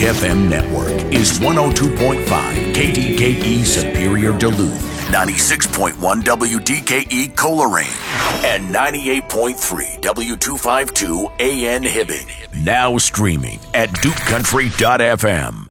FM network is 102.5 KDKE Superior Duluth, 96.1 WDKE Coleraine, and 98.3 W252 AN Hibbing. Now streaming at DukeCountry.fm.